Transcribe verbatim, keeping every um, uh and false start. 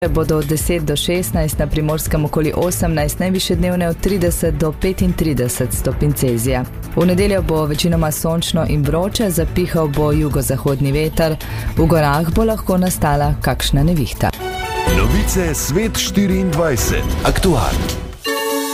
Bodo od deset do šestnajst, na Primorskem okoli osemnajst, najvišje dnevne od trideset do petintrideset stopinj Celzija. V nedeljo bo večinoma sončno in vroče, zapihal bo jugozahodni veter, v gorah bo lahko nastala kakšna nevihta. Novice Svet štiriindvajset. Aktualno.